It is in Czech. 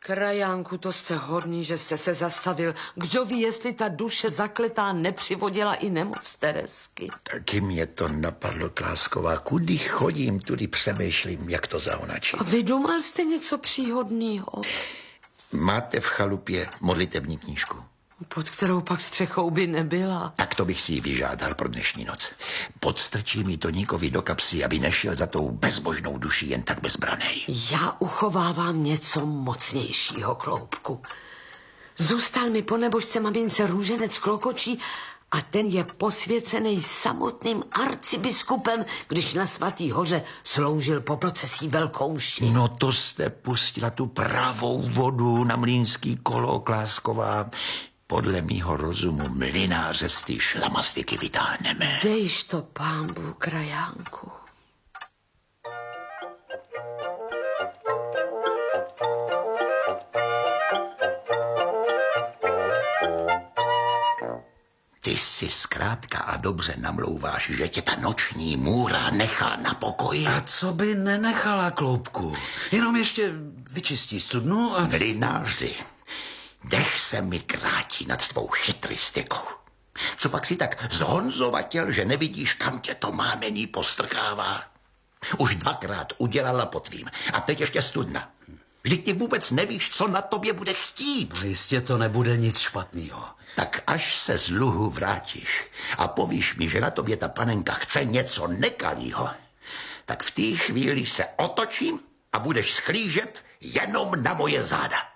Krajánku, to jste hodný, že jste se zastavil. Kdo ví, jestli ta duše zakletá nepřivodila i nemoc Teresky. Taky mě to napadlo, Klásková. Kudy chodím, tudy přemýšlím, jak to zaonačit. A vydumal jste něco příhodného? Máte v chalupě modlitební knížku? Pod kterou pak střechou by nebyla. Tak to bych si ji vyžádal pro dnešní noc. Podstrčí mi Toníkovi do kapsy, aby nešel za tou bezbožnou duší jen tak bezbranej. Já uchovávám něco mocnějšího, Kloubku. Zůstal mi po nebožce mamince růženec klokočí a ten je posvěcený samotným arcibiskupem, když na Svatý hoře sloužil po procesí velkou mši. No to jste pustila tu pravou vodu na mlýnský kolo, Klásková. Podle mýho rozumu mlynáře z té šlamastiky vytáhneme. Dejš to, pánbu, krajánku. Ty si zkrátka a dobře namlouváš, že tě ta noční můra nechá na pokoji. A co by nenechala, Kloubku? Jenom ještě vyčistí studnu a... Mlynáři, dech se mi krátí nad tvou chytristikou. Co pak si tak zhonzovatěl, že nevidíš, kam tě to mámení postrkává? Už 2krát udělala po tvým a teď ještě studna. Vždyť ty vůbec nevíš, co na tobě bude chtít. Jistě to nebude nic špatného. Tak až se z luhu vrátíš a povíš mi, že na tobě ta panenka chce něco nekalýho, tak v té chvíli se otočím a budeš sklížet jenom na moje záda.